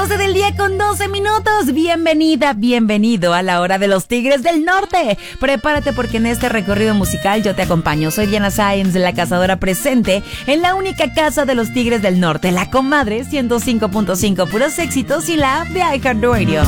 12 del día con 12 minutos. Bienvenida, bienvenido a la hora de los Tigres del Norte. Prepárate porque en este recorrido musical yo te acompaño. Soy Diana Sáenz, la cazadora presente en la única casa de los Tigres del Norte, La Comadre 105.5, puros éxitos y la app de iHeartRadio.